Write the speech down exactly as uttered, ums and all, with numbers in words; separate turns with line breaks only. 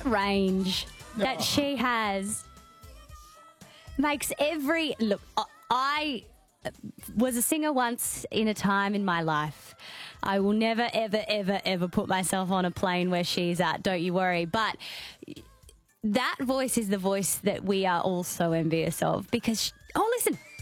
that range that
Oh.
she has makes every look. I was a singer once in a time in my life. I will never, ever, ever, ever put myself on a plane where she's at. Don't you worry. But that voice is the voice that we are all so envious of because, oh, listen.